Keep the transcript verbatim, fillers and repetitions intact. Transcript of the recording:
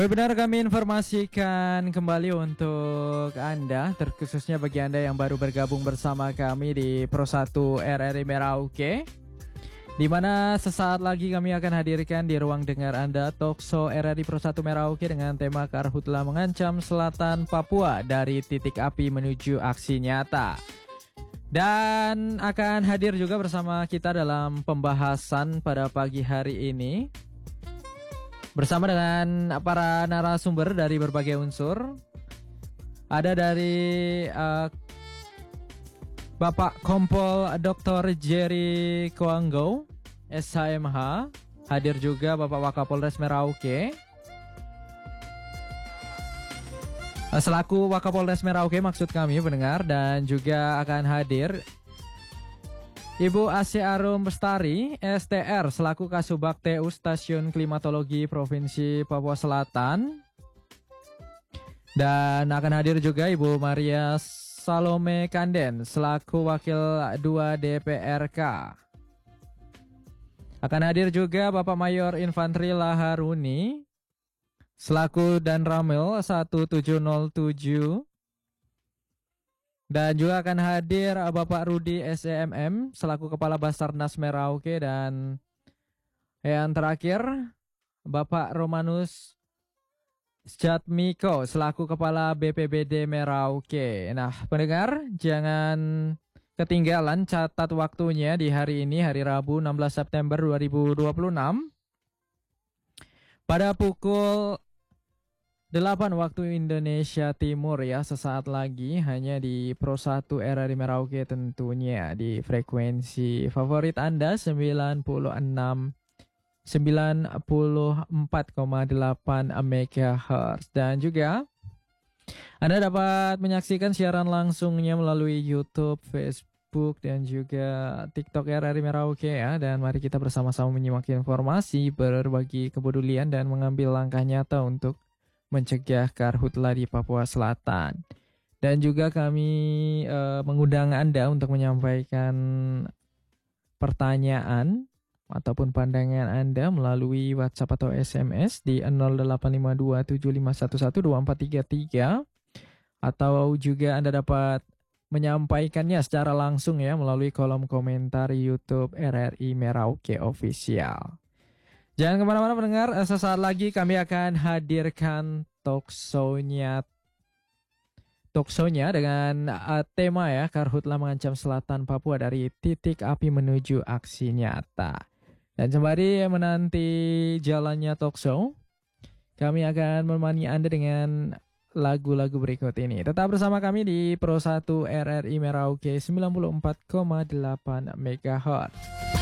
Benar kami informasikan kembali untuk Anda, terkhususnya bagi Anda yang baru bergabung bersama kami di Pro satu R R I Merauke, di mana sesaat lagi kami akan hadirkan di ruang dengar Anda Talkshow R R I Pro satu Merauke dengan tema Karhutla mengancam Selatan Papua dari titik api menuju aksi nyata. Dan akan hadir juga bersama kita dalam pembahasan pada pagi hari ini bersama dengan para narasumber dari berbagai unsur. Ada dari uh, Bapak Kompol Doktor Jerry Koanggo, S H M H. Hadir juga Bapak Wakapolres Merauke, selaku Wakapolres Merauke maksud kami pendengar. Dan juga akan hadir Ibu Asy Arum Bestari, S T R, selaku Kasubag T U Stasiun Klimatologi Provinsi Papua Selatan. Dan akan hadir juga Ibu Maria Salome Kanden, selaku Wakil dua D P R K. Akan hadir juga Bapak Mayor Infantri Laharuni, selaku Danramil satu tujuh nol tujuh. Dan juga akan hadir Bapak Rudi S E M M selaku Kepala Basarnas Merauke. Dan yang terakhir Bapak Romanus Sjatmiko selaku Kepala B P B D Merauke. Nah pendengar, jangan ketinggalan, catat waktunya di hari ini, hari Rabu enam belas September dua ribu dua puluh enam, pada pukul delapan waktu Indonesia Timur ya, sesaat lagi hanya di Pro satu R R I Merauke tentunya, di frekuensi favorit Anda sembilan puluh enam sembilan puluh empat koma delapan megahertz. Dan juga Anda dapat menyaksikan siaran langsungnya melalui YouTube, Facebook, dan juga TikTok R R I Merauke ya. Dan mari kita bersama-sama menyimak informasi, berbagi kepedulian, dan mengambil langkah nyata untuk mencegah karhutla di Papua Selatan. Dan juga kami e, mengundang Anda untuk menyampaikan pertanyaan ataupun pandangan Anda melalui WhatsApp atau S M S di nol delapan lima dua tujuh lima satu satu dua empat tiga tiga, atau juga Anda dapat menyampaikannya secara langsung ya melalui kolom komentar YouTube R R I Merauke Official. Jangan kemana-mana pendengar, sesaat lagi kami akan hadirkan talkshow-nya talkshow-nya dengan uh, tema ya, Karhutla mengancam Selatan Papua dari titik api menuju aksi nyata. Dan sembari menanti jalannya talkshow, kami akan menemani Anda dengan lagu-lagu berikut ini. Tetap bersama kami di Pro satu R R I Merauke sembilan puluh empat koma delapan megahertz.